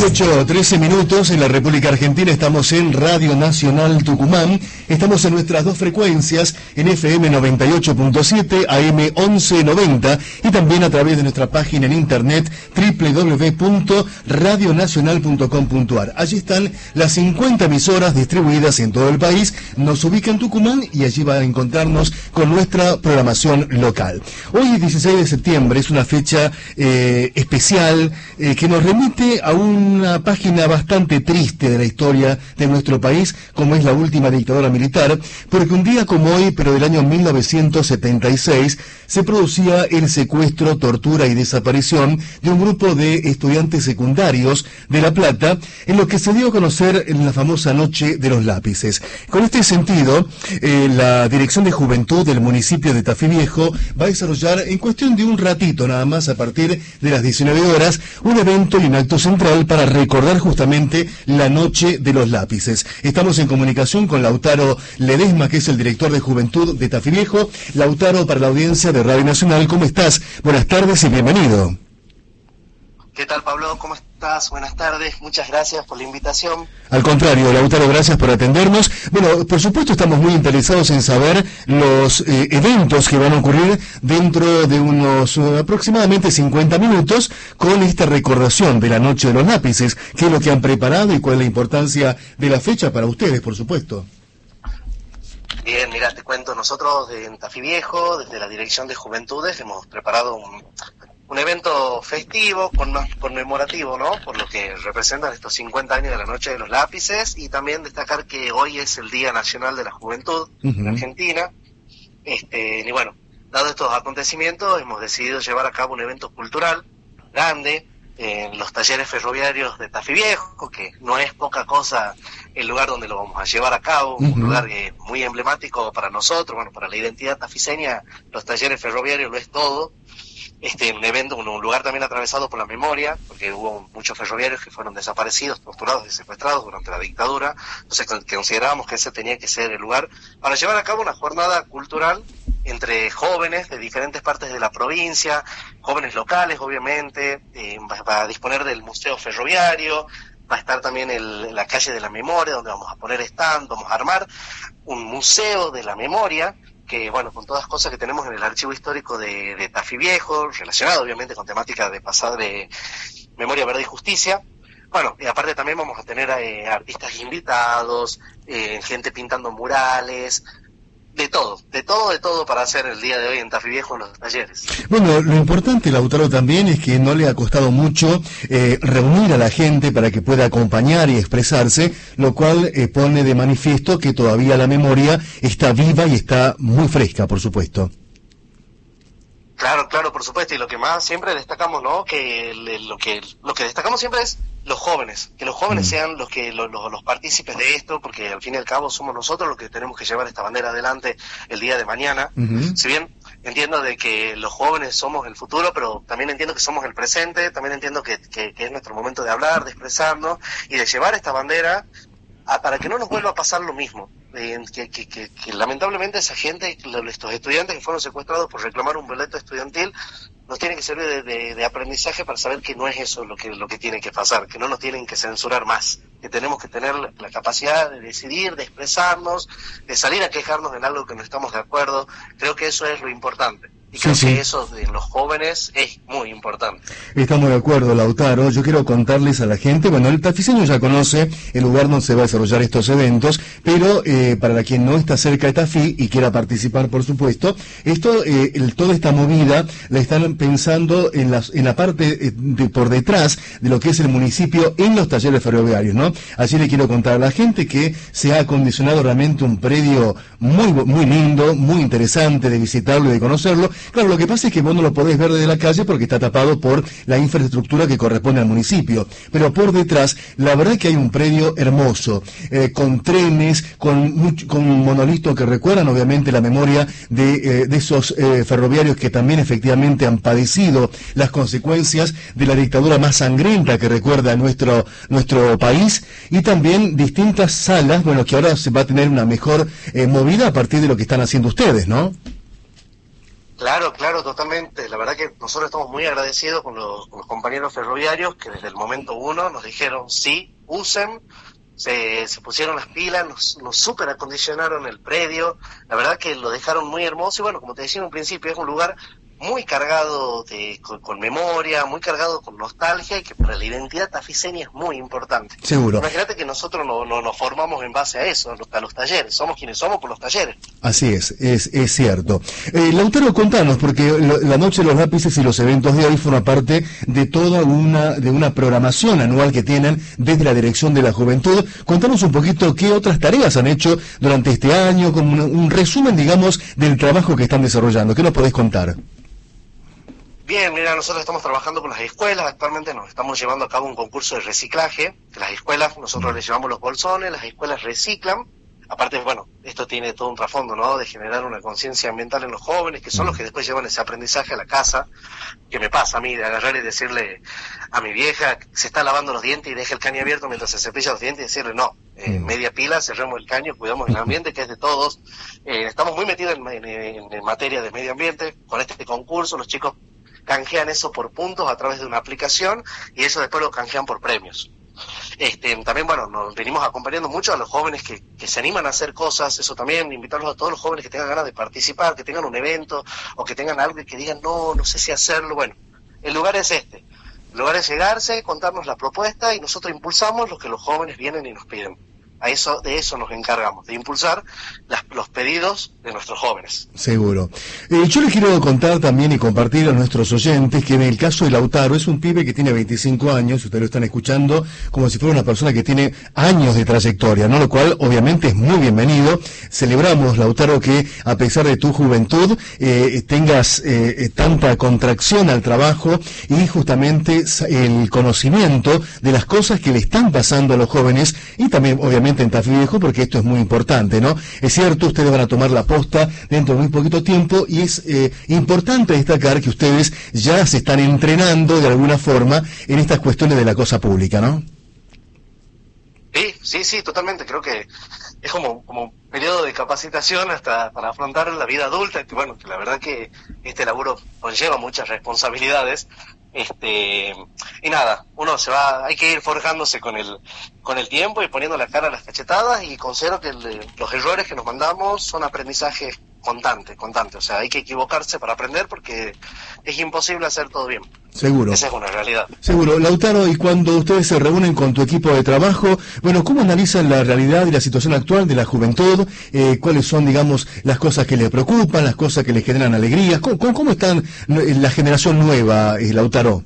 18:13 en la República Argentina. Estamos en Radio Nacional Tucumán. Estamos en nuestras dos frecuencias, en FM 98.7, AM 1190 y también a través de nuestra página en internet www.radionacional.com.ar. Allí están las 50 emisoras distribuidas en todo el país. Nos ubica en Tucumán y allí va a encontrarnos con nuestra programación local. Hoy es 16 de septiembre, es una fecha especial que nos remite a una página bastante triste de la historia de nuestro país, como es la última dictadura militar, porque un día como hoy, pero del año 1976, se producía el secuestro, tortura y desaparición de un grupo de estudiantes secundarios de La Plata, en lo que se dio a conocer en la famosa Noche de los Lápices. Con este sentido, la Dirección de Juventud del municipio de Tafí Viejo va a desarrollar en cuestión de un ratito nada más, a partir de las 19 horas, un evento y un acto central para recordar justamente la Noche de los Lápices. Estamos en comunicación con Lautaro Ledesma, que es el director de Juventud de Tafí Viejo. Lautaro, para la audiencia de Radio Nacional, ¿cómo estás? Buenas tardes y bienvenido. ¿Qué tal, Pablo? ¿Cómo estás? Buenas tardes, muchas gracias por la invitación. Al contrario, Lautaro, gracias por atendernos. Bueno, por supuesto estamos muy interesados en saber los eventos que van a ocurrir dentro de unos aproximadamente 50 minutos con esta recordación de la Noche de los Lápices. ¿Qué es lo que han preparado y cuál es la importancia de la fecha para ustedes, por supuesto? Bien, mira, te cuento, nosotros en Tafí Viejo, desde la Dirección de Juventudes, hemos preparado un evento festivo, conmemorativo, ¿no? Por lo que representan estos 50 años de la Noche de los Lápices, y también destacar que hoy es el Día Nacional de la Juventud en Argentina. Y bueno, dado estos acontecimientos, hemos decidido llevar a cabo un evento cultural grande en los talleres ferroviarios de Tafí Viejo, que no es poca cosa el lugar donde lo vamos a llevar a cabo, un lugar muy emblemático para nosotros, bueno, para la identidad tafiseña, los talleres ferroviarios lo es todo. Un evento, un lugar también atravesado por la memoria, porque hubo muchos ferroviarios que fueron desaparecidos, torturados y secuestrados durante la dictadura. Entonces considerábamos que ese tenía que ser el lugar para llevar a cabo una jornada cultural entre jóvenes de diferentes partes de la provincia, jóvenes locales obviamente. Va a disponer del Museo Ferroviario, va a estar también la calle de la memoria, donde vamos a poner stand, vamos a armar un museo de la memoria, que bueno, con todas cosas que tenemos en el archivo histórico de Tafí Viejo, relacionado obviamente con temática de pasado de Memoria Verde y Justicia. Bueno, y aparte también vamos a tener artistas invitados, gente pintando murales, de todo para hacer el día de hoy en Tafí Viejo en los talleres. Bueno, lo importante, Lautaro, también es que no le ha costado mucho reunir a la gente para que pueda acompañar y expresarse, lo cual pone de manifiesto que todavía la memoria está viva y está muy fresca, por supuesto. Claro, por supuesto, y lo que más siempre destacamos, ¿no? Que lo que destacamos siempre es los jóvenes, que los jóvenes sean los partícipes de esto, porque al fin y al cabo somos nosotros los que tenemos que llevar esta bandera adelante el día de mañana. Si bien entiendo de que los jóvenes somos el futuro, pero también entiendo que somos el presente, también entiendo que es nuestro momento de hablar, de expresarnos y de llevar esta bandera para que no nos vuelva a pasar lo mismo. Que lamentablemente esa gente, estos estudiantes que fueron secuestrados por reclamar un boleto estudiantil, nos tiene que servir de aprendizaje para saber que no es eso lo que tiene que pasar, que no nos tienen que censurar más, que tenemos que tener la capacidad de decidir, de expresarnos, de salir a quejarnos en algo que no estamos de acuerdo. Creo que eso es lo importante. Y creo que eso de los jóvenes es muy importante. Estamos de acuerdo, Lautaro. Yo quiero contarles a la gente, bueno, el tafiseño ya conoce el lugar donde se va a desarrollar estos eventos, pero para quien no está cerca de Tafí y quiera participar, por supuesto, toda esta movida la están pensando en la parte por detrás de lo que es el municipio en los talleres ferroviarios, ¿no? Así le quiero contar a la gente que se ha acondicionado realmente un predio muy lindo, muy interesante de visitarlo y de conocerlo. Claro, lo que pasa es que vos no lo podés ver desde la calle porque está tapado por la infraestructura que corresponde al municipio, pero por detrás, la verdad que hay un predio hermoso, con trenes, con monolitos que recuerdan obviamente la memoria de esos ferroviarios que también efectivamente han padecido las consecuencias de la dictadura más sangrienta que recuerda nuestro país, y también distintas salas, bueno, que ahora se va a tener una mejor movida a partir de lo que están haciendo ustedes, ¿no? Claro, claro, totalmente. La verdad que nosotros estamos muy agradecidos con los compañeros ferroviarios que desde el momento uno nos dijeron sí, usen, se pusieron las pilas, nos super acondicionaron el predio, la verdad que lo dejaron muy hermoso y bueno, como te decía en un principio, es un lugar muy cargado con memoria, muy cargado con nostalgia y que para la identidad tafiseña es muy importante. Seguro. Imagínate que nosotros no nos formamos en base a eso, a los talleres, somos quienes somos por los talleres. Así es cierto. Lautaro, contanos, porque la Noche de los Lápices y los eventos de hoy forman parte de toda una programación anual que tienen desde la Dirección de la Juventud. Contanos un poquito qué otras tareas han hecho durante este año, como un resumen, digamos, del trabajo que están desarrollando. ¿Qué nos podés contar? Bien, mira, nosotros estamos trabajando con las escuelas, actualmente nos estamos llevando a cabo un concurso de reciclaje, que las escuelas, nosotros les llevamos los bolsones, las escuelas reciclan, aparte, bueno, esto tiene todo un trasfondo, ¿no?, de generar una conciencia ambiental en los jóvenes, que son los que después llevan ese aprendizaje a la casa, que me pasa a mí, de agarrar y decirle a mi vieja que se está lavando los dientes y deja el caño abierto mientras se cepilla los dientes y decirle, no, media pila, cerremos el caño, cuidamos el ambiente, que es de todos, estamos muy metidos en materia de medio ambiente, con este concurso, los chicos canjean eso por puntos a través de una aplicación y eso después lo canjean por premios. También, bueno, nos venimos acompañando mucho a los jóvenes que se animan a hacer cosas, eso también, invitarlos a todos los jóvenes que tengan ganas de participar, que tengan un evento o que tengan algo y que digan, no sé si hacerlo. Bueno, el lugar es el lugar es llegarse, contarnos la propuesta y nosotros impulsamos lo que los jóvenes vienen y nos piden. De eso nos encargamos, de impulsar los pedidos de nuestros jóvenes. Seguro. Yo les quiero contar también y compartir a nuestros oyentes que en el caso de Lautaro es un pibe que tiene 25 años, ustedes lo están escuchando como si fuera una persona que tiene años de trayectoria, ¿no? Lo cual obviamente es muy bienvenido. Celebramos, Lautaro, que a pesar de tu juventud tengas tanta contracción al trabajo y justamente el conocimiento de las cosas que le están pasando a los jóvenes y también obviamente en Tafí Viejo, porque esto es muy importante, ¿no? Es cierto, ustedes van a tomar la posta dentro de muy poquito tiempo y es importante destacar que ustedes ya se están entrenando de alguna forma en estas cuestiones de la cosa pública, ¿no? Sí, totalmente. Creo que es como un periodo de capacitación hasta para afrontar la vida adulta, que bueno, que la verdad que este laburo conlleva muchas responsabilidades. Y nada, hay que ir forjándose con el tiempo y poniendo la cara a las cachetadas y considero que los errores que nos mandamos son aprendizaje constante, o sea, hay que equivocarse para aprender porque es imposible hacer todo bien. Seguro. Esa es una realidad. Seguro. Lautaro, y cuando ustedes se reúnen con tu equipo de trabajo, bueno, ¿cómo analizan la realidad y la situación actual de la juventud? ¿Cuáles son, digamos, las cosas que les preocupan, las cosas que les generan alegrías? ¿Cómo están la generación nueva, Lautaro?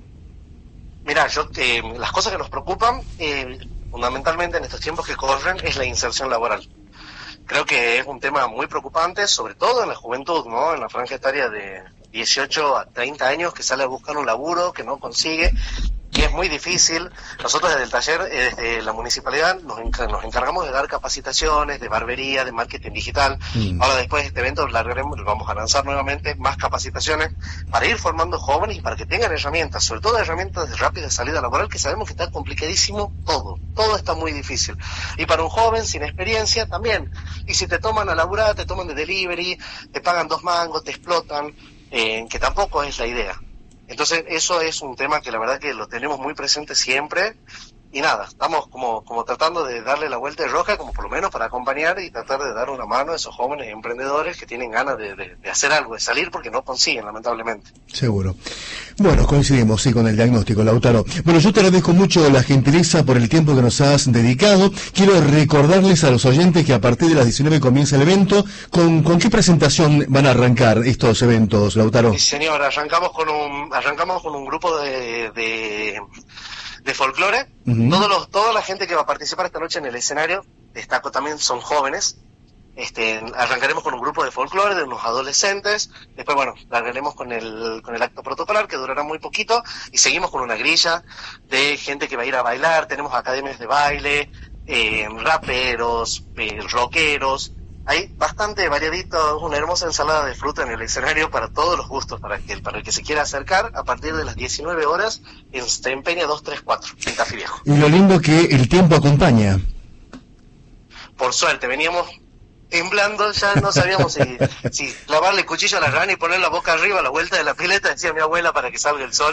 Mirá, las cosas que nos preocupan, fundamentalmente en estos tiempos que corren, es la inserción laboral. Creo que es un tema muy preocupante, sobre todo en la juventud, ¿no? En la franja etaria de 18 a 30 años, que sale a buscar un laburo, que no consigue, y es muy difícil. Nosotros desde el taller, desde la municipalidad, nos encargamos de dar capacitaciones de barbería, de marketing digital. Ahora después de este evento vamos a lanzar nuevamente más capacitaciones para ir formando jóvenes y para que tengan herramientas, sobre todo herramientas de rápida salida laboral, que sabemos que está complicadísimo todo está muy difícil. Y para un joven sin experiencia también. Y si te toman a laburar, te toman de delivery, te pagan 2 mangos, te explotan, que tampoco es la idea. Entonces eso es un tema que la verdad que lo tenemos muy presente siempre y nada, estamos como tratando de darle la vuelta de rosca, como por lo menos para acompañar y tratar de dar una mano a esos jóvenes emprendedores que tienen ganas de hacer algo, de salir porque no consiguen, lamentablemente. Seguro. Bueno, coincidimos, sí, con el diagnóstico, Lautaro. Bueno, yo te agradezco mucho la gentileza por el tiempo que nos has dedicado. Quiero recordarles a los oyentes que a partir de las 19 comienza el evento. ¿Con qué presentación van a arrancar estos eventos, Lautaro? Sí, señor, arrancamos con un grupo de folclore. Toda la gente que va a participar esta noche en el escenario, destaco también, son jóvenes. Arrancaremos con un grupo de folclore de unos adolescentes, después bueno, largaremos con el acto protocolar que durará muy poquito y seguimos con una grilla de gente que va a ir a bailar. Tenemos academias de baile, raperos, rockeros. Hay bastante variadito, una hermosa ensalada de fruta en el escenario para todos los gustos, para el que se quiera acercar a partir de las 19 horas en Empeña 234, en Tafí Viejo. Y lo lindo que el tiempo acompaña. Por suerte, veníamos temblando, ya no sabíamos si clavarle el cuchillo a la rana y poner la boca arriba a la vuelta de la pileta, decía mi abuela, para que salga el sol.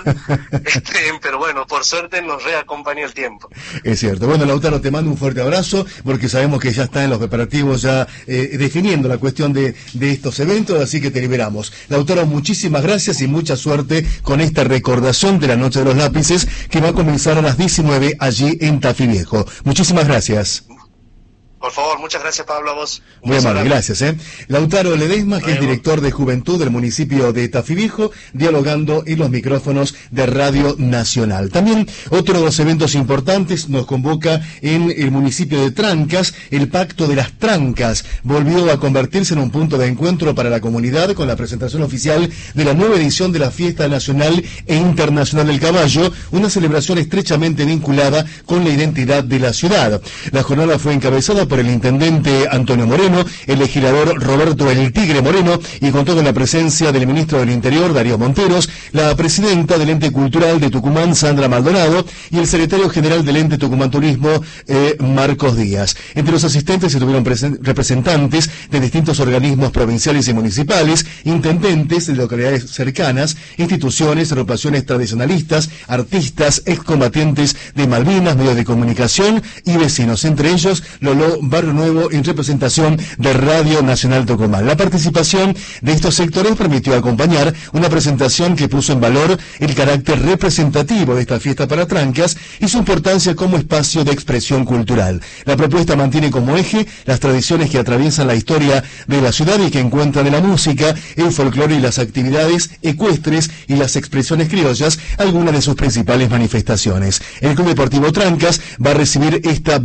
Pero bueno, por suerte nos reacompañó el tiempo. Es cierto. Bueno, Lautaro, te mando un fuerte abrazo, porque sabemos que ya está en los preparativos, ya definiendo la cuestión de estos eventos, así que te liberamos. Lautaro, muchísimas gracias y mucha suerte con esta recordación de la Noche de los Lápices, que va a comenzar a las 19 allí en Tafí Viejo. Muchísimas gracias. Por favor, muchas gracias, Pablo, a vos. Muy amable, gracias. Lautaro Ledesma, que es director de Juventud del municipio de Tafí Viejo, dialogando en los micrófonos de Radio Nacional. También otro de los eventos importantes nos convoca en el municipio de Trancas. El Pacto de las Trancas volvió a convertirse en un punto de encuentro para la comunidad con la presentación oficial de la nueva edición de la Fiesta Nacional e Internacional del Caballo, una celebración estrechamente vinculada con la identidad de la ciudad. La jornada fue encabezada por el intendente Antonio Moreno, el legislador Roberto El Tigre Moreno, y contó con la presencia del ministro del Interior, Darío Monteros, la presidenta del Ente Cultural de Tucumán, Sandra Maldonado, y el secretario general del Ente Tucumán Turismo, Marcos Díaz. Entre los asistentes estuvieron representantes de distintos organismos provinciales y municipales, intendentes de localidades cercanas, instituciones, agrupaciones tradicionalistas, artistas, excombatientes de Malvinas, medios de comunicación y vecinos, entre ellos Lolo Barrio Nuevo, en representación de Radio Nacional Tucumán. La participación de estos sectores permitió acompañar una presentación que puso en valor el carácter representativo de esta fiesta para Trancas y su importancia como espacio de expresión cultural. La propuesta mantiene como eje las tradiciones que atraviesan la historia de la ciudad y que encuentran en la música, el folclore y las actividades ecuestres y las expresiones criollas algunas de sus principales manifestaciones. El Club Deportivo Trancas va a recibir esta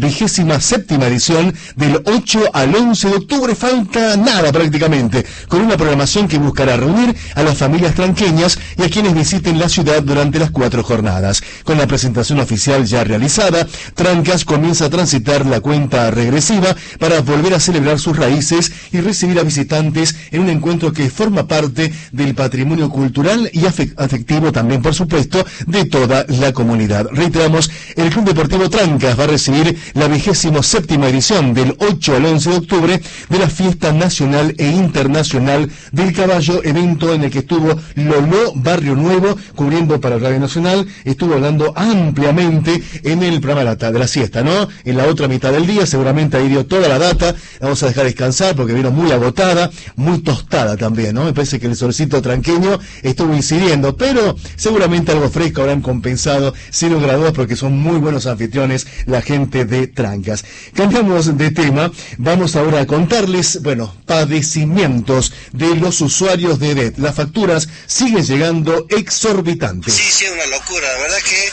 27ª edición del 8 al 11 de octubre, falta nada prácticamente, con una programación que buscará reunir a las familias tranqueñas y a quienes visiten la ciudad durante las 4 jornadas. Con la presentación oficial ya realizada, Trancas comienza a transitar la cuenta regresiva para volver a celebrar sus raíces y recibir a visitantes en un encuentro que forma parte del patrimonio cultural y afectivo también, por supuesto, de toda la comunidad. Reiteramos, el Club Deportivo Trancas va a recibir la 27ª edición del 8 al 11 de octubre de la Fiesta Nacional e Internacional del Caballo, evento en el que estuvo Lolo Barrio Nuevo cubriendo para Radio Nacional, estuvo hablando ampliamente en el programa de la siesta, ¿no? En la otra mitad del día, seguramente ahí dio toda la data, la vamos a dejar descansar porque vino muy agotada, muy tostada también, ¿no? Me parece que el solcito tranqueño estuvo incidiendo, pero seguramente algo fresco habrán compensado, sin lugar a dudas, porque son muy buenos anfitriones la gente de Trancas. Cambiamos de tema, vamos ahora a contarles, padecimientos de los usuarios de EDET. Las facturas siguen llegando exorbitantes. Sí, es una locura, la verdad que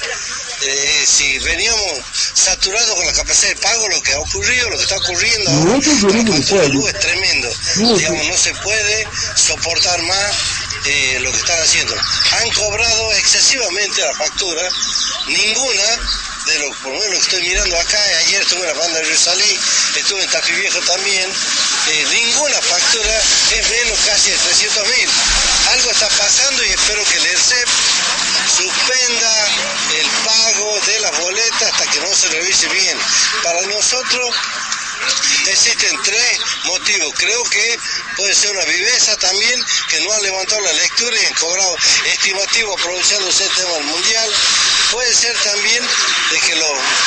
si veníamos saturados con la capacidad de pago, lo que ha ocurrido, lo que está ocurriendo ahora, con la factura de luz es tremendo. Digamos, no se puede soportar más lo que están haciendo. Han cobrado excesivamente la factura, ninguna de lo, por lo menos que estoy mirando acá, ayer estuve en la banda de Salí, estuve en Tafí Viejo también, ninguna factura es menos casi de 300.000. Algo está pasando y espero que el ERCEP suspenda el pago de las boletas hasta que no se revise bien. Para nosotros existen 3 motivos. Creo que puede ser una viveza también, que no han levantado la lectura y han cobrado estimativo aprovechándose el tema del mundial. Puede ser también de que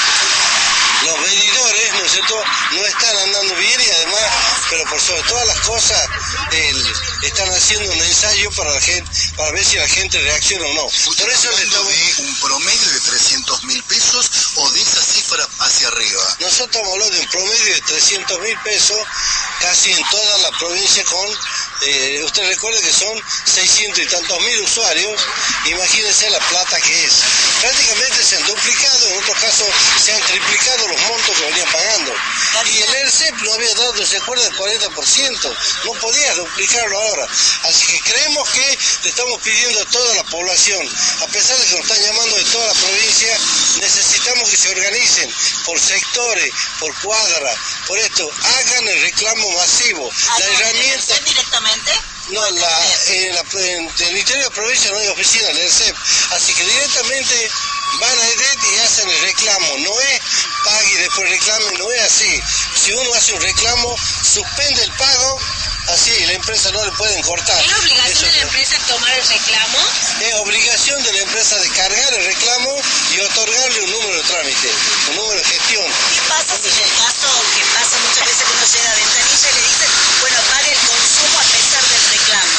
los medidores, ¿no es cierto?, no están andando bien y además, pero por sobre todas las cosas, están haciendo un ensayo para la gente, para ver si la gente reacciona o no. Por eso le estamos de un promedio de 300.000 pesos o de esa cifra hacia arriba. Nosotros estamos hablando de un promedio de 300.000 pesos casi en toda la provincia con, usted recuerda que son 600 y tantos mil usuarios, imagínense la plata que es. Prácticamente se han duplicado, en otros casos se han triplicado los montos que venían pagando. Y el ERCEP no había dado, ¿se acuerda?, el 40%, no podía duplicarlo ahora. Así que creemos que le estamos pidiendo a toda la población, a pesar de que nos están llamando de toda la provincia, necesitamos que se organicen por sectores, por cuadra, por esto, hagan el reclamo masivo. La herramienta directamente. No, en el interior de la provincia no hay oficina del ERCEP, así que directamente van a EDET y hacen el reclamo. No es pague y después reclame, no es así. Si si uno hace un reclamo, suspende el pago, así la empresa no le pueden cortar. ¿Es obligación de la empresa tomar el reclamo? Es obligación de la empresa de cargar el reclamo y otorgarle un número de trámite, un número de gestión. ¿Qué pasa si en el caso que pasa muchas veces que uno llega a ventanilla y le dicen, bueno, pague el consumo a pesar del reclamo?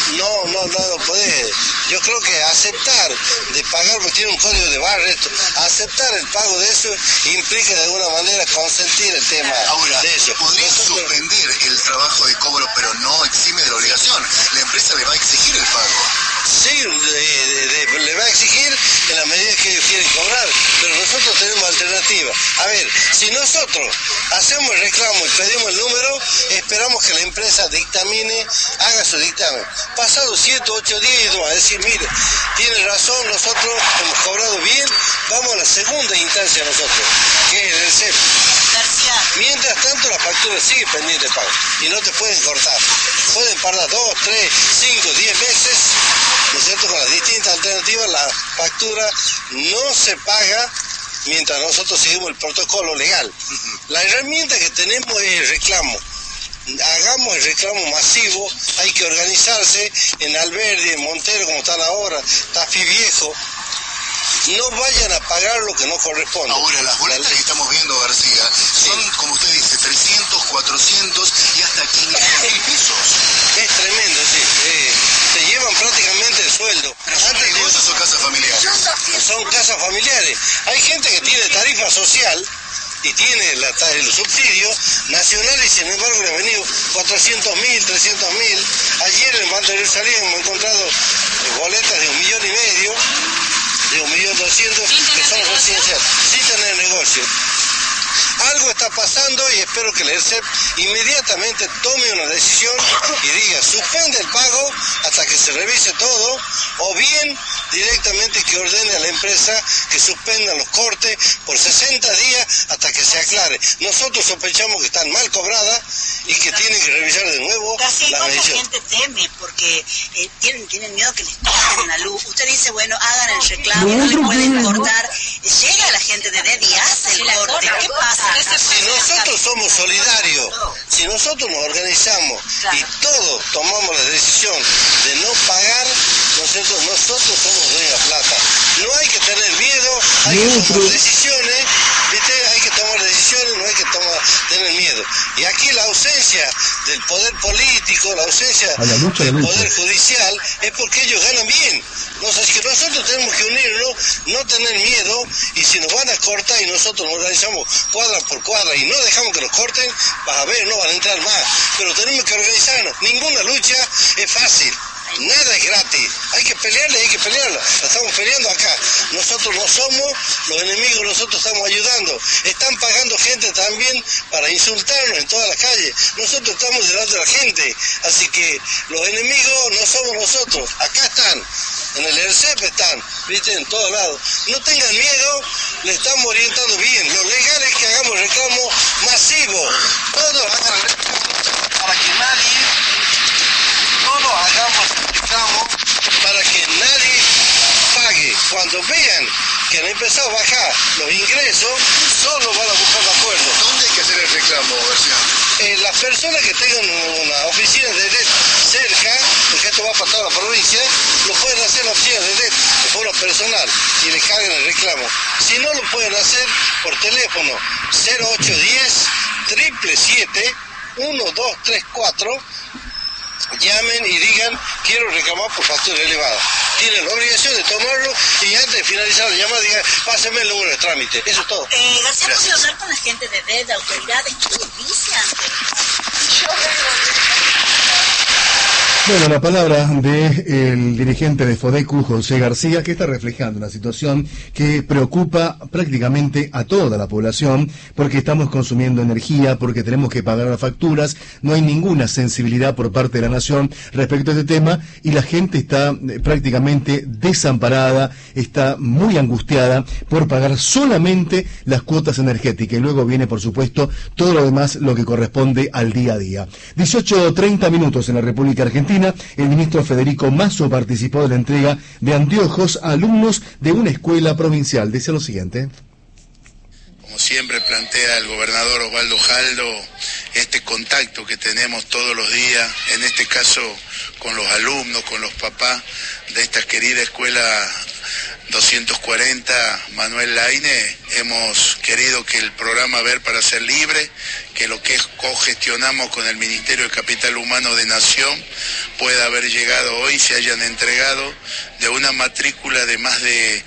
No puede. Yo creo que aceptar de pagar, porque tiene un código de barra esto, aceptar el pago de eso implica de alguna manera consentir el tema Ahora, de eso. podría suspender el trabajo de cobro, pero no exime de la obligación. La empresa le va a exigir el pago. Sí, le va a exigir en la medida que ellos quieren cobrar, pero nosotros tenemos alternativa. A ver, si nosotros hacemos el reclamo y pedimos el número, esperamos que la empresa dictamine, haga su dictamen. Pasado 7 o 8 días y nos va a decir, mire, tiene razón, nosotros hemos cobrado bien, vamos a la segunda instancia nosotros, que es el ERCEP. García. Mientras tanto la factura sigue pendiente de pago y no te pueden cortar. Pueden tardar 2, 3, 5, 10 meses, ¿no es cierto? Con las distintas alternativas la factura no se paga mientras nosotros seguimos el protocolo legal. La herramienta que tenemos es el reclamo. Hagamos el reclamo masivo, hay que organizarse en Alberdi, en Montero, como están ahora, Tafí Viejo. No vayan a pagar lo que no corresponde. Ahora, las boletas que estamos viendo, García, son, como usted dice, 300, 400 y hasta 500.000 pesos. Es tremendo, sí. Se llevan prácticamente el sueldo. ¿Pero son negocios o casas familiares? Son casas familiares. Hay gente que tiene tarifa social y tiene el subsidio nacional y sin embargo le han venido 400.000, 300.000. Ayer en Banco de Salida hemos encontrado boletas de 1,5 millones, de 1.200.000 que son residenciales, sin tener negocio. Algo está pasando y espero que el ERCEP inmediatamente tome una decisión y diga, suspende el pago hasta que se revise todo, o bien directamente que ordene a la empresa que suspenda los cortes por 60 días hasta que se aclare. Nosotros sospechamos que están mal cobradas y que tienen que revisar de nuevo la medición. La gente teme porque tienen miedo que les corten la luz. Usted dice, bueno, hagan el reclamo, no le pueden cortar. Llega la gente de DED y hace el corte. ¿Qué pasa? Si nosotros somos solidarios, si nosotros nos organizamos y todos tomamos la decisión de no pagar, nosotros somos dueños de plata. No hay que tener miedo, hay que tomar decisiones, ¿viste? Hay que tomar decisiones, no hay que tener miedo. Y aquí la ausencia del poder político, la ausencia del poder judicial, es porque ellos ganan bien. Así que nosotros tenemos que unirnos, no tener miedo, y si nos van a cortar y nosotros nos organizamos cuadra por cuadra y no dejamos que nos corten, vas a ver, no van a entrar más. Pero tenemos que organizarnos. Ninguna lucha es fácil. Nada es gratis, hay que pelearla, la estamos peleando acá. Nosotros no somos los enemigos, nosotros estamos ayudando. Están pagando gente también para insultarnos en todas las calles. Nosotros estamos delante de la gente, así que los enemigos no somos nosotros. Acá están, en el ERCEP están, viste, en todos lados. No tengan miedo, le estamos orientando bien. Lo legal es que hagamos reclamo masivo. Todos hagan reclamo para que todos hagamos reclamo para que nadie pague. Cuando vean que han empezado a bajar los ingresos, solo van a buscar un acuerdo. ¿Dónde hay que hacer el reclamo, García? Las personas que tengan una oficina de DET cerca, porque esto va para toda la provincia, lo pueden hacer en la oficina de DET de forma personal y le cargan el reclamo. Si no, lo pueden hacer por teléfono 0810 777 1234. Llamen y digan, quiero reclamar por factura elevada. Tienen la obligación de tomarlo y antes de finalizar la llamada digan, pásenme el número de trámite. Eso es todo. García, ¿puede hablar con la gente de DED, de autoridades? ¿Qué les dicen? Bueno, la palabra del dirigente de FODECU, José García, que está reflejando una situación que preocupa prácticamente a toda la población, porque estamos consumiendo energía, porque tenemos que pagar las facturas, no hay ninguna sensibilidad por parte de la nación respecto a este tema, y la gente está prácticamente desamparada, está muy angustiada por pagar solamente las cuotas energéticas, y luego viene, por supuesto, todo lo demás, lo que corresponde al día a día. 18:30 minutos en la República Argentina. El ministro Federico Masso participó de la entrega de anteojos a alumnos de una escuela provincial. Dice lo siguiente. Como siempre plantea el gobernador Osvaldo Jaldo, este contacto que tenemos todos los días, en este caso con los alumnos, con los papás de esta querida escuela 240 Manuel Laine, hemos querido que el programa Ver para Ser Libre, que lo que cogestionamos con el Ministerio de Capital Humano de Nación, pueda haber llegado hoy, se hayan entregado de una matrícula de más de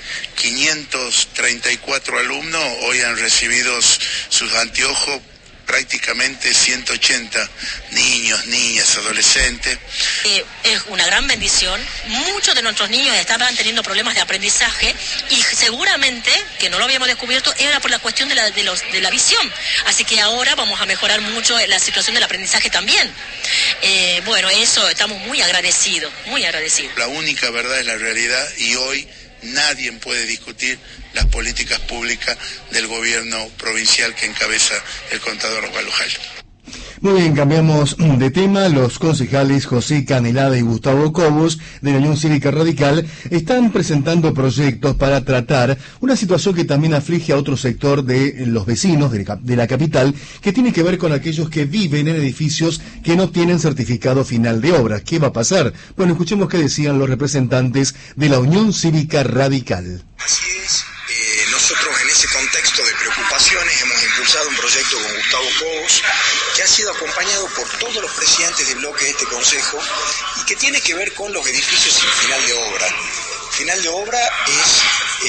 534 alumnos, hoy han recibido sus anteojos prácticamente 180 niños, niñas, adolescentes. Es una gran bendición. Muchos de nuestros niños estaban teniendo problemas de aprendizaje y seguramente, que no lo habíamos descubierto, era por la cuestión de la visión. Así que ahora vamos a mejorar mucho la situación del aprendizaje también. Bueno, eso estamos muy agradecidos, muy agradecidos. La única verdad es la realidad y hoy nadie puede discutir las políticas públicas del gobierno provincial que encabeza el contador Osvaldo Jaldo. Muy bien, cambiamos de tema. Los concejales José Canelada y Gustavo Cobos de la Unión Cívica Radical están presentando proyectos para tratar una situación que también aflige a otro sector de los vecinos de la capital, que tiene que ver con aquellos que viven en edificios que no tienen certificado final de obra. ¿Qué va a pasar? Bueno, escuchemos qué decían los representantes de la Unión Cívica Radical. Así es. Nosotros en ese contexto de preocupaciones hemos impulsado un proyecto con Gustavo Cobos que ha sido acompañado por todos los presidentes de bloque de este consejo y que tiene que ver con los edificios sin final de obra. Final de obra es,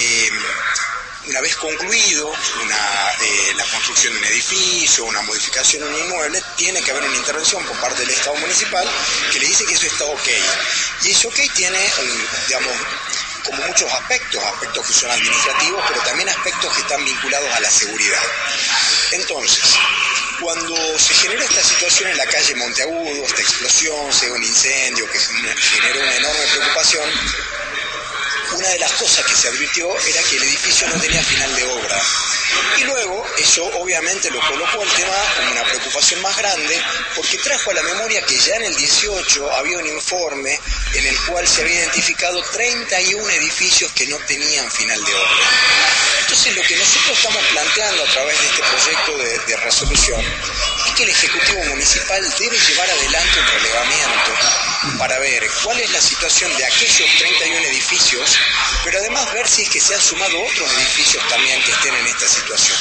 una vez concluido la construcción de un edificio, una modificación de un inmueble, tiene que haber una intervención por parte del Estado municipal que le dice que eso está ok. Y ese ok tiene, como muchos aspectos que son administrativos, pero también aspectos que están vinculados a la seguridad. Entonces, cuando se generó esta situación en la calle Monteagudo, esta explosión, se dio un incendio que generó una enorme preocupación, una de las cosas que se advirtió era que el edificio no tenía final de obra. Y luego eso obviamente lo colocó el tema como una preocupación más grande, porque trajo a la memoria que ya en el 18 había un informe en el cual se había identificado 31 edificios que no tenían final de obra. Entonces lo que nosotros estamos planteando a través de este proyecto de resolución es que el Ejecutivo Municipal debe llevar adelante un relevamiento para ver cuál es la situación de aquellos 31 edificios, pero además ver si es que se han sumado otros edificios también que estén en esta situación.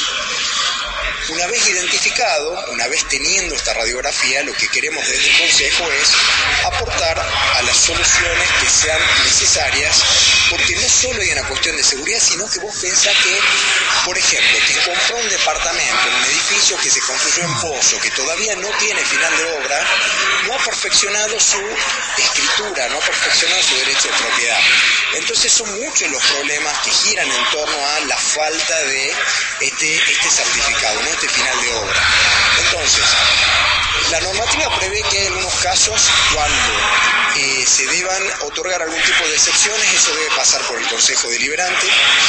Una vez identificado, una vez teniendo esta radiografía, lo que queremos desde el Consejo es aportar a las soluciones que sean necesarias, porque no solo hay una cuestión de seguridad, sino que vos pensás que, por ejemplo, quien compró un departamento en un edificio que se construyó en Pozo, que todavía no tiene final de obra, no ha perfeccionado su escritura, no ha perfeccionado su derecho de propiedad. Entonces son muchos los problemas que giran en torno a la falta de este certificado, ¿no? Este final de obra. Entonces, la normativa prevé que en algunos casos, cuando se deban otorgar algún tipo de excepciones, eso debe pasar por el Consejo Deliberante.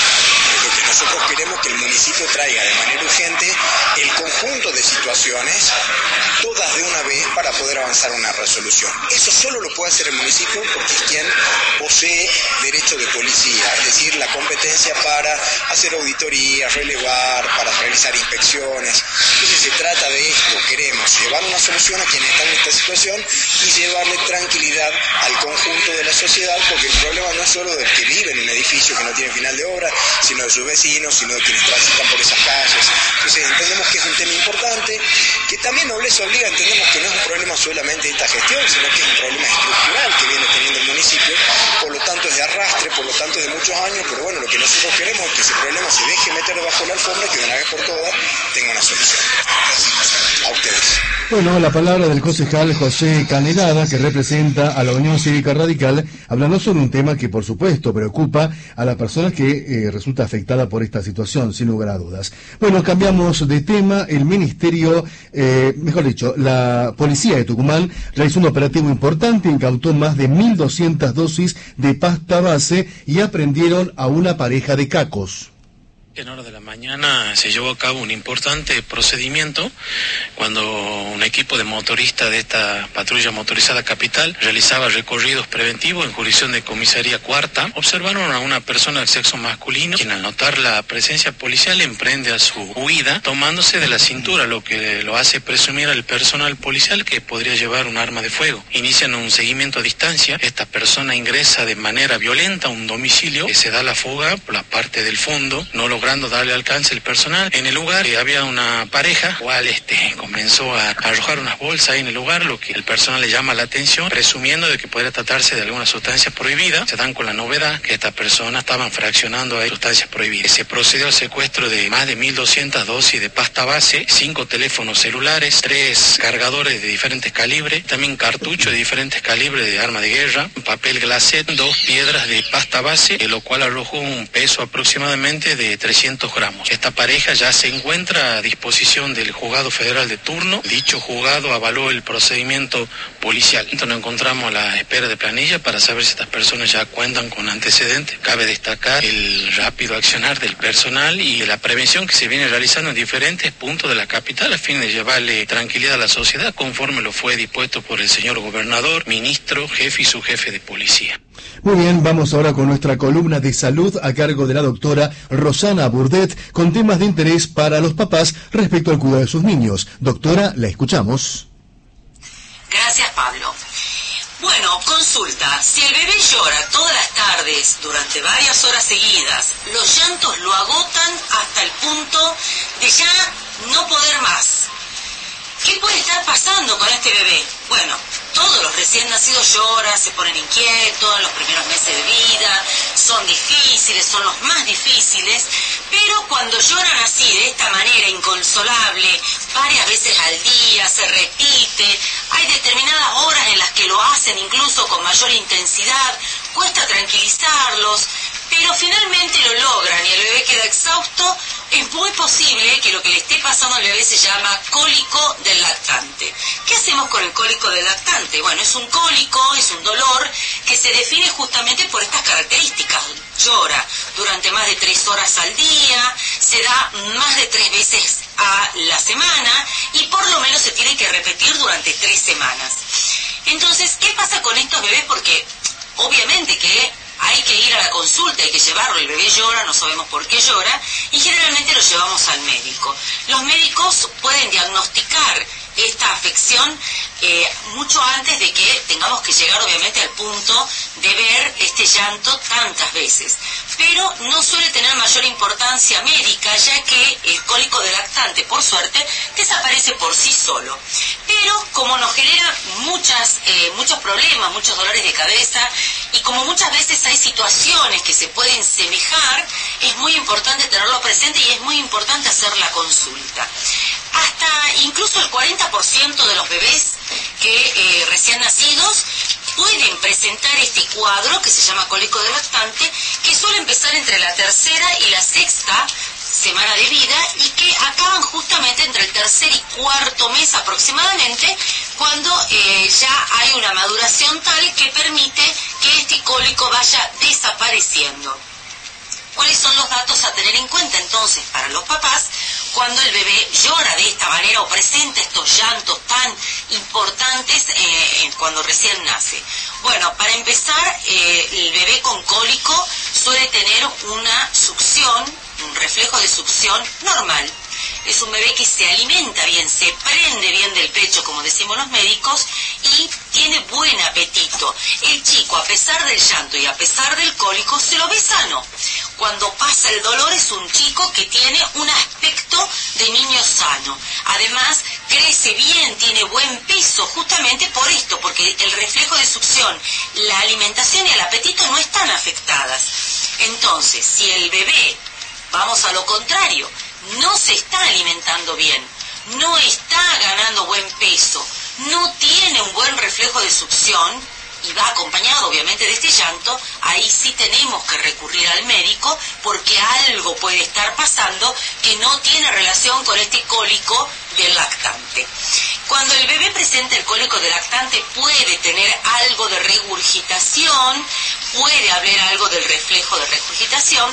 Lo que nosotros queremos que el municipio traiga de manera urgente el conjunto de situaciones, todas de una vez, para poder avanzar a una resolución. Eso solo lo puede hacer el municipio porque es quien posee derecho de policía, es decir, la competencia para hacer auditorías, relevar, para realizar inspecciones. Entonces se trata de esto, queremos llevar una solución a quienes están en esta situación y llevarle tranquilidad al conjunto de la sociedad, porque el problema no es solo del que vive en un edificio que no tiene final de obra, sino de sus vecinos, sino de quienes transitan por esas calles. Entonces entendemos que es un tema importante, que también Nobleza Obliga entendemos que no es un problema solamente de esta gestión, sino que es un problema estructural que viene teniendo el municipio, por lo tanto es de arrastre, por lo tanto es de muchos años, pero bueno, lo que nosotros queremos es que ese problema se deje meter debajo de la alfombra y que de una vez por todas tenga una solución. Gracias a ustedes. Bueno, la palabra del concejal José Canelada, que representa a la Unión Cívica Radical, hablando sobre un tema que por supuesto preocupa a las personas que resulta afectada por esta situación, sin lugar a dudas. Bueno, cambiamos de tema. El Ministerio, mejor dicho, la Policía de Tucumán realizó un operativo importante, incautó más de 1.200 dosis de pasta base y aprendieron a una pareja de cacos. En horas de la mañana se llevó a cabo un importante procedimiento cuando un equipo de motoristas de esta patrulla motorizada capital realizaba recorridos preventivos en jurisdicción de comisaría cuarta. Observaron a una persona del sexo masculino, quien al notar la presencia policial emprende a su huida tomándose de la cintura, lo que lo hace presumir al personal policial que podría llevar un arma de fuego. Inician un seguimiento a distancia. Esta persona ingresa de manera violenta a un domicilio, que se da la fuga por la parte del fondo, no logrando darle alcance el personal. En el lugar había una pareja, cual comenzó a arrojar unas bolsas ahí en el lugar, lo que el personal le llama la atención, presumiendo de que podría tratarse de alguna sustancia prohibida. Se dan con la novedad que esta persona estaban fraccionando ahí sustancias prohibidas. Se procedió al secuestro de más de 1.200 dosis de pasta base, 5 teléfonos celulares, 3 cargadores de diferentes calibres, también cartuchos de diferentes calibres de arma de guerra, papel glacé, 2 piedras de pasta base, lo cual arrojó un peso aproximadamente de 300 gramos. Esta pareja ya se encuentra a disposición del juzgado federal de turno. Dicho juzgado avaló el procedimiento policial. Entonces nos encontramos a la espera de planilla para saber si estas personas ya cuentan con antecedentes. Cabe destacar el rápido accionar del personal y la prevención que se viene realizando en diferentes puntos de la capital a fin de llevarle tranquilidad a la sociedad, conforme lo fue dispuesto por el señor gobernador, ministro, jefe y subjefe de policía. Muy bien, vamos ahora con nuestra columna de salud a cargo de la doctora Rosana Burdet, con temas de interés para los papás respecto al cuidado de sus niños. Doctora, la escuchamos. Gracias, Pablo. Bueno, consulta. Si el bebé llora todas las tardes durante varias horas seguidas, los llantos lo agotan hasta el punto de ya no poder más. ¿Qué puede estar pasando con este bebé? Bueno, todos los recién nacidos lloran, se ponen inquietos en los primeros meses de vida, son difíciles, son los más difíciles, pero cuando lloran así, de esta manera inconsolable, varias veces al día, se repite, hay determinadas horas en las que lo hacen incluso con mayor intensidad, cuesta tranquilizarlos, pero finalmente lo logran y el bebé queda exhausto, es muy posible que lo que le esté pasando al bebé se llama cólico del lactante. ¿Qué hacemos con el cólico del lactante? Bueno, es un cólico, es un dolor que se define justamente por estas características. Llora durante más de 3 horas al día, se da más de 3 veces a la semana y por lo menos se tiene que repetir durante 3 semanas. Entonces, ¿qué pasa con estos bebés? Porque obviamente que hay que ir a la consulta, hay que llevarlo, el bebé llora, no sabemos por qué llora, y generalmente lo llevamos al médico. Los médicos pueden diagnosticar esta afección mucho antes de que tengamos que llegar obviamente al punto de ver este llanto tantas veces. Pero no suele tener mayor importancia médica, ya que el cólico del lactante, por suerte, desaparece por sí solo. Pero como nos genera muchos problemas, muchos dolores de cabeza, y como muchas veces hay situaciones que se pueden semejar, es muy importante tenerlo presente y es muy importante hacer la consulta. Hasta incluso el 40% de los bebés que recién nacidos pueden presentar este cuadro que se llama cólico del lactante, que suele empezar entre la 3ª y la 6ª semana de vida y que acaban justamente entre el 3er y 4º mes aproximadamente, cuando ya hay una maduración tal que permite que este cólico vaya desapareciendo. ¿Cuáles son los datos a tener en cuenta entonces para los papás cuando el bebé llora de esta manera o presenta estos llantos tan importantes cuando recién nace? Bueno, para empezar, el bebé con cólico suele tener una succión, un reflejo de succión normal. Es un bebé que se alimenta bien, se prende bien del pecho, como decimos los médicos, y tiene buen apetito. El chico, a pesar del llanto y a pesar del cólico, se lo ve sano. Cuando pasa el dolor es un chico que tiene un aspecto de niño sano. Además, crece bien, tiene buen peso, justamente por esto, porque el reflejo de succión, la alimentación y el apetito no están afectadas. Entonces, si el bebé, vamos a lo contrario, no se está alimentando bien, no está ganando buen peso, no tiene un buen reflejo de succión y va acompañado obviamente de este llanto, ahí sí tenemos que recurrir al médico porque algo puede estar pasando que no tiene relación con este cólico del lactante. Cuando el bebé presenta el cólico del lactante puede tener algo de regurgitación, puede haber algo del reflejo de regurgitación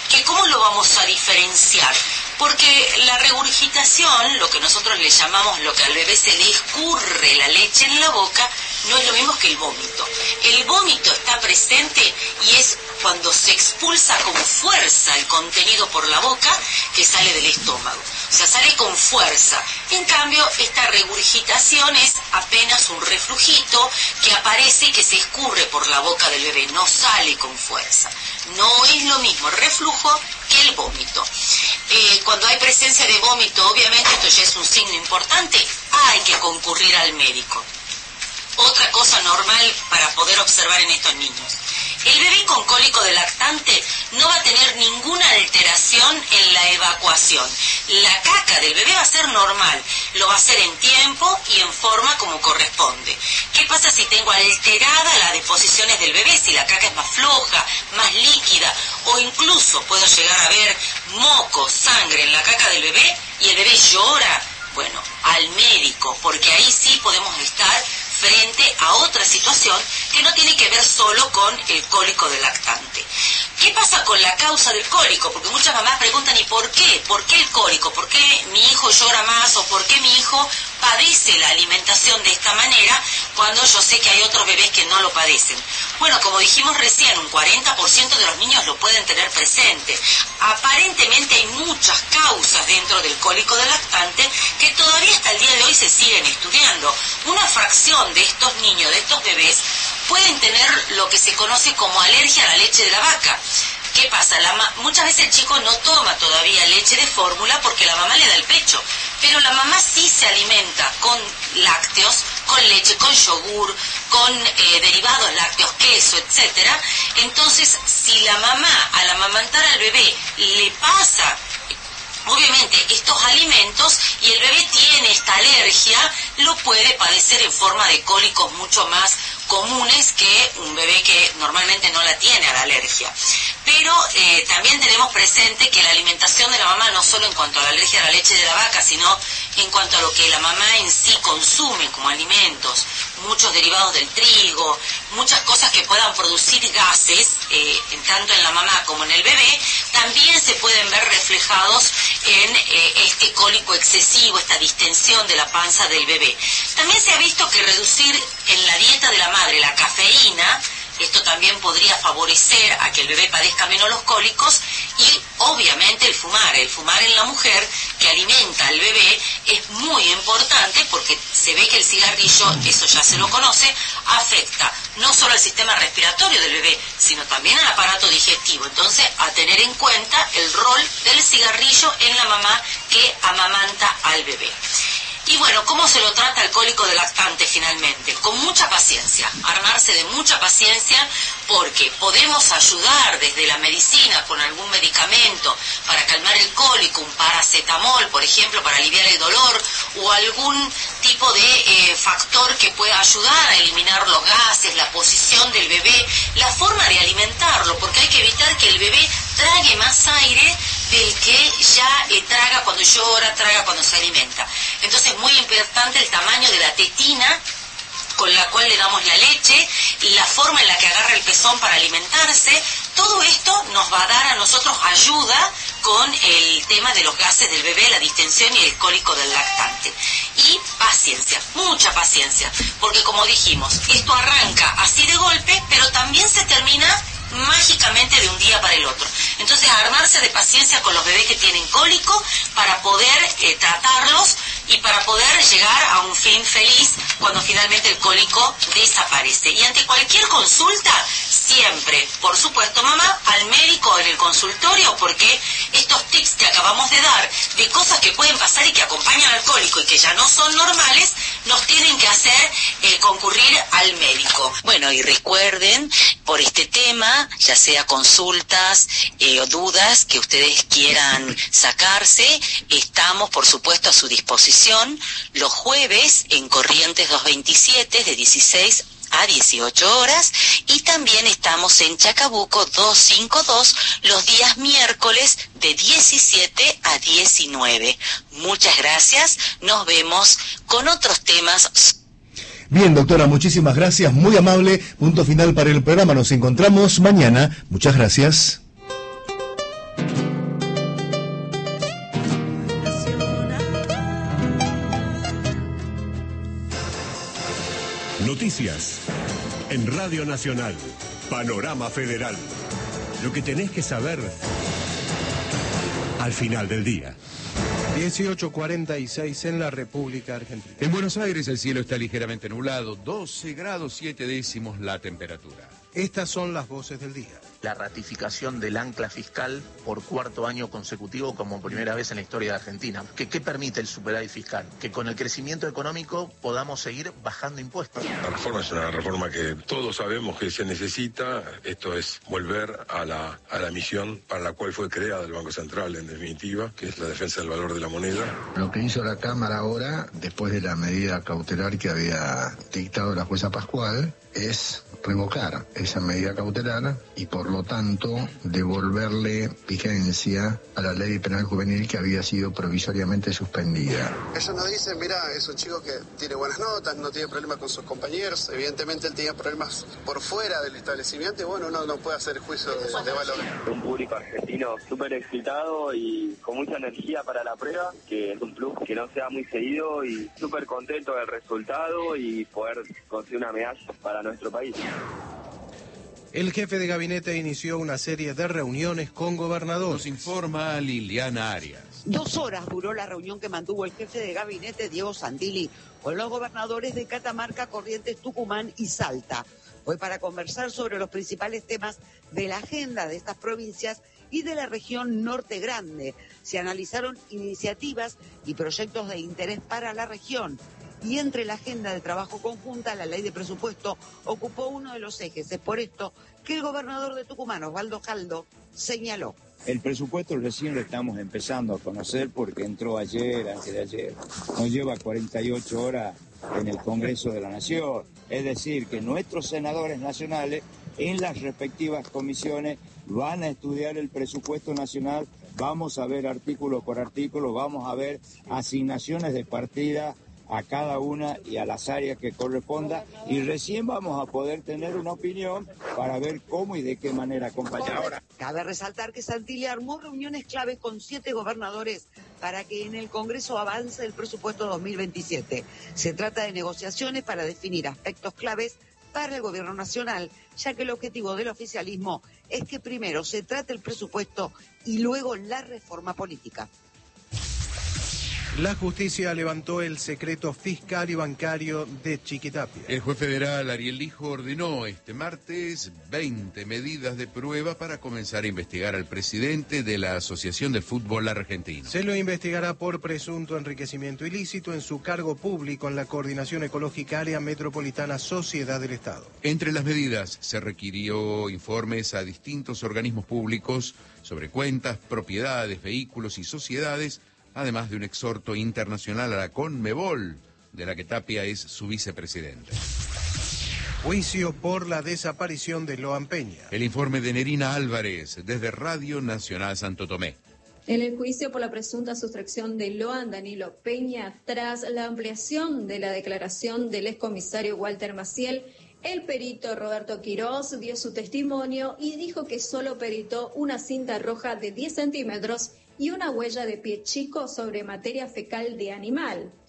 que ¿cómo lo vamos a diferenciar? Porque la regurgitación, lo que nosotros le llamamos, lo que al bebé se le escurre la leche en la boca, no es lo mismo que el vómito. El vómito está presente y es cuando se expulsa con fuerza el contenido por la boca que sale del estómago. O sea, sale con fuerza. En cambio, esta regurgitación es apenas un reflujito que aparece y que se escurre por la boca del bebé, no sale con fuerza. No es lo mismo el reflujo que el vómito. Cuando hay presencia de vómito, obviamente esto ya es un signo importante, hay que concurrir al médico. Otra cosa normal para poder observar en estos niños. El bebé con cólico de lactante no va a tener ninguna alteración en la evacuación. La caca del bebé va a ser normal, lo va a hacer en tiempo y en forma como corresponde. ¿Qué pasa si tengo alterada las deposiciones del bebé? Si la caca es más floja, más líquida, o incluso puedo llegar a ver moco, sangre en la caca del bebé y el bebé llora. Bueno, al médico, porque ahí sí podemos estar frente a otra situación que no tiene que ver solo con el cólico del lactante. ¿Qué pasa con la causa del cólico? Porque muchas mamás preguntan, ¿y por qué? ¿Por qué el cólico? ¿Por qué mi hijo llora más? ¿O por qué mi hijo padece la alimentación de esta manera cuando yo sé que hay otros bebés que no lo padecen? Bueno, como dijimos recién, un 40% de los niños lo pueden tener presente. Aparentemente hay muchas causas dentro del cólico del lactante que todavía hasta el día de hoy se siguen estudiando. Una fracción de estos niños, de estos bebés, pueden tener lo que se conoce como alergia a la leche de la vaca. ¿Qué pasa? Muchas veces el chico no toma todavía leche de fórmula porque la mamá le da el pecho, pero la mamá sí se alimenta con lácteos, con leche, con yogur, con derivados lácteos, queso, etcétera. Entonces, si la mamá al amamantar al bebé le pasa obviamente estos alimentos y el bebé tiene esta alergia, lo puede padecer en forma de cólicos mucho más comunes que un bebé que normalmente no la tiene a la alergia. Pero también tenemos presente que la alimentación de la mamá, no solo en cuanto a la alergia a la leche de la vaca, sino en cuanto a lo que la mamá en sí consume como alimentos, muchos derivados del trigo, muchas cosas que puedan producir gases, tanto en la mamá como en el bebé, también se pueden ver reflejados en este cólico excesivo, esta distensión de la panza del bebé. También se ha visto que reducir en la dieta de la madre la cafeína, esto también podría favorecer a que el bebé padezca menos los cólicos, y obviamente el fumar en la mujer que alimenta al bebé es muy importante porque se ve que el cigarrillo, eso ya se lo conoce, afecta no solo al sistema respiratorio del bebé, sino también al aparato digestivo. Entonces, a tener en cuenta el rol del cigarrillo en la mamá que amamanta al bebé. Y bueno, ¿cómo se lo trata el cólico de lactante finalmente? Con mucha paciencia, armarse de mucha paciencia, porque podemos ayudar desde la medicina con algún medicamento para calmar el cólico, un paracetamol, por ejemplo, para aliviar el dolor, o algún tipo de factor que pueda ayudar a eliminar los gases, la posición del bebé, la forma de alimentarlo, porque hay que evitar que el bebé trague más aire del que ya traga cuando llora, traga cuando se alimenta. Entonces es muy importante el tamaño de la tetina con la cual le damos la leche, la forma en la que agarra el pezón para alimentarse. Todo esto nos va a dar a nosotros ayuda con el tema de los gases del bebé, la distensión y el cólico del lactante. Y paciencia, mucha paciencia, porque como dijimos, esto arranca así de golpe, pero también se termina mágicamente de un día para el otro. Entonces, armarse de paciencia con los bebés que tienen cólico para poder tratarlos y para poder llegar a un fin feliz cuando finalmente el cólico desaparece. Y ante cualquier consulta, siempre, por supuesto, mamá, al médico en el consultorio, porque estos tips que acabamos de dar, de cosas que pueden pasar y que acompañan al cólico y que ya no son normales, nos tienen que hacer concurrir al médico. Bueno, y recuerden, por este tema, ya sea consultas o dudas que ustedes quieran sacarse, estamos, por supuesto, a su disposición los jueves en Corrientes 227 de 16 a 18 horas, y también estamos en Chacabuco 252 los días miércoles de 17 a 19. Muchas gracias, nos vemos con otros temas. Bien, doctora, muchísimas gracias, muy amable. Punto final para el programa, nos encontramos mañana. Muchas gracias. Noticias. En Radio Nacional. Panorama Federal. Lo que tenés que saber al final del día. 18:46 en la República Argentina. En Buenos Aires el cielo está ligeramente nublado, 12 grados 7 décimos la temperatura. Estas son las voces del día. La ratificación del ancla fiscal por cuarto año consecutivo como primera vez en la historia de Argentina. ¿Qué permite el superávit fiscal? Que con el crecimiento económico podamos seguir bajando impuestos. La reforma es una reforma que todos sabemos que se necesita. Esto es volver a la misión para la cual fue creada el Banco Central, en definitiva, que es la defensa del valor de la moneda. Lo que hizo la Cámara ahora, después de la medida cautelar que había dictado la jueza Pascual, es revocar esa medida cautelar y por lo tanto devolverle vigencia a la ley penal juvenil que había sido provisoriamente suspendida. Ellos nos dicen, mira, es un chico que tiene buenas notas, no tiene problemas con sus compañeros, evidentemente él tenía problemas por fuera del establecimiento y bueno, uno no puede hacer juicio de valor. Un público argentino súper excitado y con mucha energía para la prueba, que es un plus que no sea muy seguido y súper contento del resultado y poder conseguir una medalla para nuestro país. El jefe de gabinete inició una serie de reuniones con gobernadores. Nos informa Liliana Arias. 2 horas duró la reunión que mantuvo el jefe de gabinete, Diego Santilli, con los gobernadores de Catamarca, Corrientes, Tucumán y Salta. Fue para conversar sobre los principales temas de la agenda de estas provincias y de la región Norte Grande. Se analizaron iniciativas y proyectos de interés para la región. Y entre la agenda de trabajo conjunta, la ley de presupuesto ocupó uno de los ejes. Es por esto que el gobernador de Tucumán, Osvaldo Jaldo, señaló. El presupuesto recién lo estamos empezando a conocer porque entró ayer, antes de ayer. Nos lleva 48 horas en el Congreso de la Nación. Es decir, que nuestros senadores nacionales en las respectivas comisiones van a estudiar el presupuesto nacional, vamos a ver artículo por artículo, vamos a ver asignaciones de partida a cada una y a las áreas que corresponda y recién vamos a poder tener una opinión para ver cómo y de qué manera acompañar. Cabe resaltar que Santilli armó reuniones claves con 7 gobernadores para que en el Congreso avance el presupuesto 2027. Se trata de negociaciones para definir aspectos claves para el gobierno nacional, ya que el objetivo del oficialismo es que primero se trate el presupuesto y luego la reforma política. La justicia levantó el secreto fiscal y bancario de Chiquitapia. El juez federal Ariel Lijo ordenó este martes 20 medidas de prueba para comenzar a investigar al presidente de la Asociación de Fútbol Argentino. Se lo investigará por presunto enriquecimiento ilícito en su cargo público en la Coordinación Ecológica Área Metropolitana Sociedad del Estado. Entre las medidas se requirió informes a distintos organismos públicos sobre cuentas, propiedades, vehículos y sociedades, además de un exhorto internacional a la Conmebol, de la que Tapia es su vicepresidente. Juicio por la desaparición de Loan Peña. El informe de Nerina Álvarez, desde Radio Nacional Santo Tomé. En el juicio por la presunta sustracción de Loan Danilo Peña, tras la ampliación de la declaración del excomisario Walter Maciel, el perito Roberto Quirós dio su testimonio y dijo que solo peritó una cinta roja de 10 centímetros y una huella de pie chico sobre materia fecal de animal.